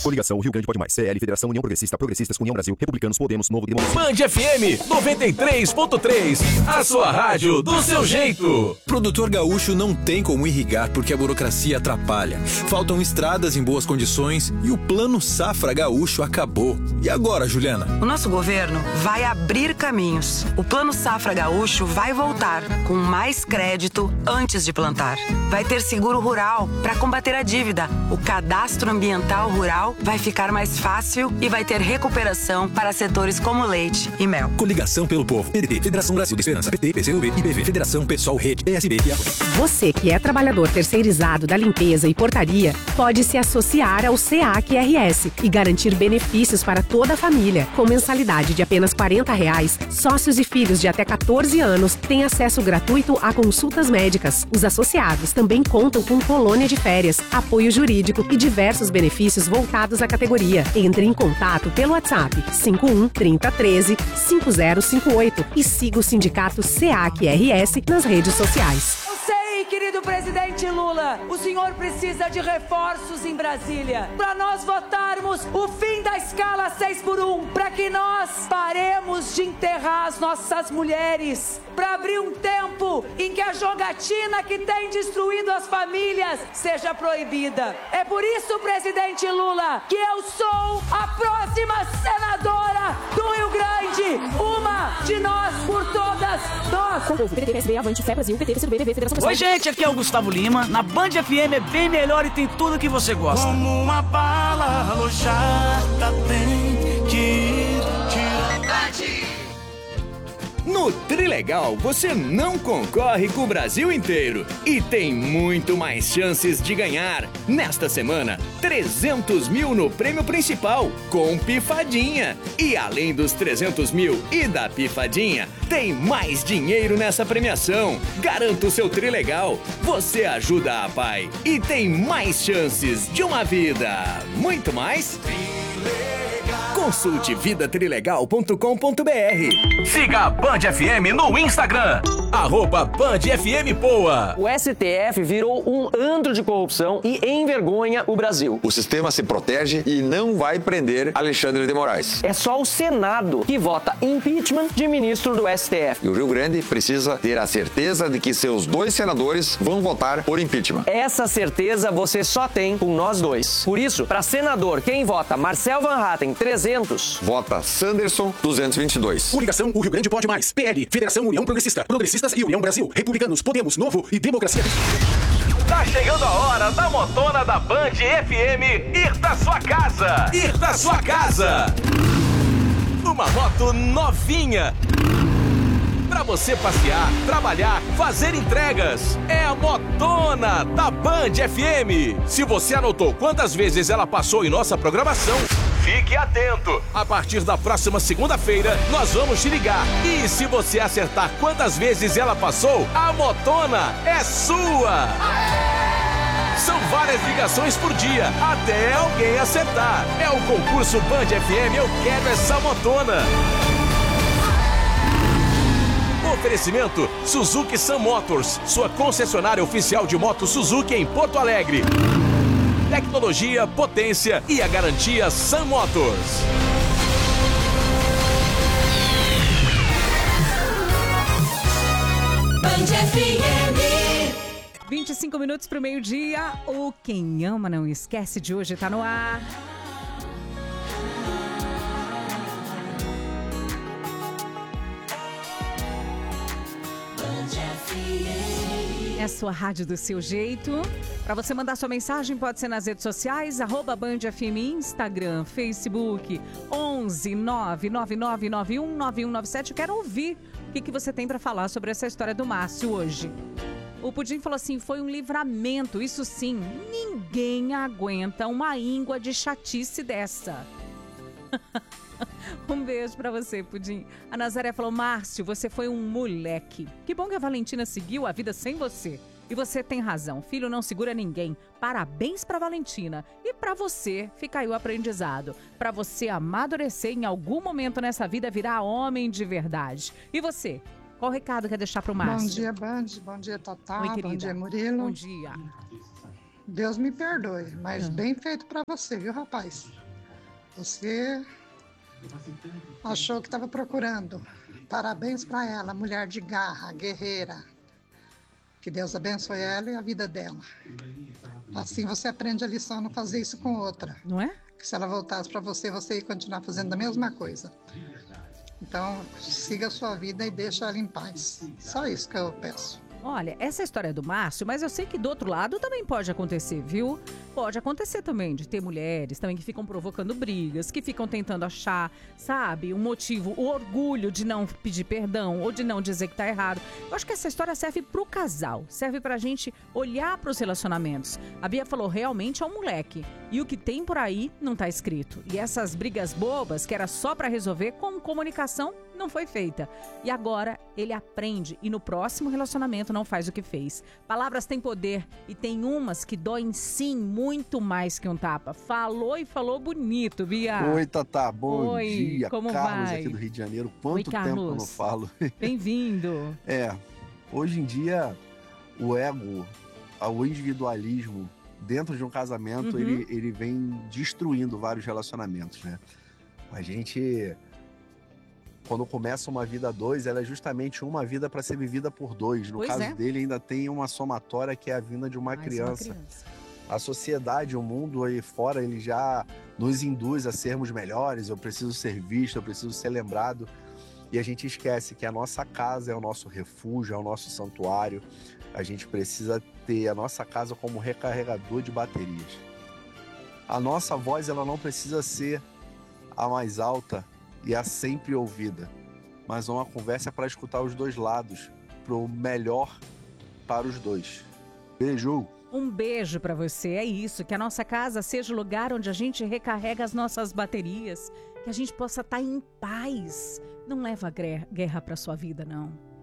Coligação Rio Grande Pode Mais. CL, Federação União Progressista, Progressistas, União Brasil, Republicanos, Podemos, Novo Democracia. Band FM 93.3. A sua rádio do seu jeito. Produtor gaúcho não tem como irrigar porque a burocracia atrapalha. Faltam estradas em boas condições e o Plano Safra Gaúcho acabou. E agora, Juliana? O nosso governo vai abrir caminhos. O Plano Safra Gaúcho vai voltar com mais crédito antes de plantar. Vai ter seguro rural para combater a dívida. O cadastro ambiental rural vai ficar mais fácil e vai ter recuperação para setores como leite e mel. Coligação pelo Povo. PDT, Federação Brasil de Esperança, PT, PCdoB, IBV, Federação Pessoal, Rede, PSB e Arroz. Você que é trabalhador terceirizado da limpeza e portaria pode se associar ao SEAC-RS e garantir benefícios para toda a família. Com mensalidade de apenas R$40, sócios e filhos de até 14 anos têm acesso gratuito a consultas médicas. Os associados também contam com colônia de férias, apoio jurídico e diversos benefícios voltados à categoria. Entre em contato pelo WhatsApp 51 30 13 5058 e siga o sindicato SEAC-RS nas redes sociais. Querido presidente Lula, o senhor precisa de reforços em Brasília para nós votarmos o fim da escala 6x1, para que nós paremos de enterrar as nossas mulheres, para abrir um tempo em que a jogatina que tem destruído as famílias seja proibida. É por isso, presidente Lula, que eu sou a próxima senadora do Rio Grande, uma de nós por todas nós. Com o povo, PDT, PSB, Avante, Fé Brasil, PT, PCdoB, PV, Federação Pessoal. Oi, gente, aqui é o Gustavo Lima. Na Band FM é bem melhor e tem tudo que você gosta. Como uma bala alojada tem que ir No Trilegal, você não concorre com o Brasil inteiro e tem muito mais chances de ganhar. Nesta semana, 300 mil no prêmio principal, com pifadinha. E além dos 300 mil e da pifadinha, tem mais dinheiro nessa premiação. Garanta o seu Trilegal. Você ajuda a pai e tem mais chances de uma vida. Muito mais? Consulte vidatrilegal.com.br. Siga a Band FM no Instagram. @BandFMPoa. O STF virou um antro de corrupção e envergonha o Brasil. O sistema se protege e não vai prender Alexandre de Moraes. É só o Senado que vota impeachment de ministro do STF. E o Rio Grande precisa ter a certeza de que seus 2 senadores vão votar por impeachment. Essa certeza você só tem com nós dois. Por isso, para senador, quem vota Marcel Van Hatten, 300. Vota Sanderson, 222. Coligação O Rio Grande Pode Mais. PL, Federação União Progressista, Progressistas e União Brasil, Republicanos, Podemos, Novo e Democracia. Tá chegando a hora da motona da Band FM ir da sua casa. Ir da sua casa. Uma moto novinha. Pra você passear, trabalhar, fazer entregas. É a motona da Band FM. Se você anotou quantas vezes ela passou em nossa programação, fique atento. A partir da próxima segunda-feira, nós vamos te ligar. E se você acertar quantas vezes ela passou, a motona é sua. São várias ligações por dia, até alguém acertar. É o concurso Band FM Eu Quero Essa Motona. Oferecimento Suzuki Sun Motors, sua concessionária oficial de moto Suzuki em Porto Alegre. Tecnologia, potência e a garantia Sun Motors. Band FM. 25 minutos para o meio-dia. O Quem Ama Não Esquece de hoje está no ar. É a sua rádio do seu jeito. Para você mandar sua mensagem, pode ser nas redes sociais, @BandFM, Instagram, Facebook, 11 999919197. Quero ouvir o que você tem para falar sobre essa história do Márcio hoje. O Pudim falou assim, foi um livramento, isso sim, ninguém aguenta uma íngua de chatice dessa. Um beijo pra você, Pudim. A Nazaré falou, Márcio, você foi um moleque. Que bom que a Valentina seguiu a vida sem você. E você tem razão, filho não segura ninguém. Parabéns pra Valentina. E pra você, fica aí o aprendizado. Pra você amadurecer em algum momento nessa vida, virar homem de verdade. E você? Qual recado quer deixar pro Márcio? Bom dia, Band. Bom dia, Tatá. Oi, querida. Bom dia, Murilo. Bom dia. Deus me perdoe, mas bem feito pra você, viu, rapaz? Você achou que estava procurando. Parabéns pra ela, mulher de garra, guerreira. Que Deus abençoe ela e a vida dela. Assim você aprende a lição, não fazer isso com outra. Não é? Que se ela voltasse pra você, você ia continuar fazendo a mesma coisa. Então, siga a sua vida e deixa ela em paz. Só isso que eu peço. Olha, essa é a história do Márcio, mas eu sei que do outro lado também pode acontecer, viu? Pode acontecer também de ter mulheres também que ficam provocando brigas, que ficam tentando achar, sabe, um motivo, o orgulho de não pedir perdão ou de não dizer que tá errado. Eu acho que essa história serve pro casal, serve pra gente olhar pros relacionamentos. A Bia falou, realmente é um moleque. E o que tem por aí não tá escrito. E essas brigas bobas, que era só pra resolver com comunicação, não foi feita. E agora ele aprende e no próximo relacionamento não faz o que fez. Palavras têm poder e tem umas que doem sim muito mais que um tapa. Falou e falou bonito, Bia. Oi, Tatá, bom dia. Como Carlos vai? Aqui do Rio de Janeiro. Quanto tempo eu não falo? Bem-vindo. Hoje em dia o ego, o individualismo dentro de um casamento, ele vem destruindo vários relacionamentos, né? A gente, quando começa uma vida a dois, ela é justamente uma vida para ser vivida por dois. No caso dele, ainda tem uma somatória que é a vinda de uma criança. A sociedade, o mundo aí fora, ele já nos induz a sermos melhores. Eu preciso ser visto, eu preciso ser lembrado. E a gente esquece que a nossa casa é o nosso refúgio, é o nosso santuário. A gente precisa ter a nossa casa como recarregador de baterias. A nossa voz, ela não precisa ser a mais alta e a sempre ouvida, mas uma conversa para escutar os dois lados, pro melhor para os dois. Beijo! Um beijo pra você, é isso, que a nossa casa seja o lugar onde a gente recarrega as nossas baterias, que a gente possa estar em paz. Não leva guerra pra sua vida, não.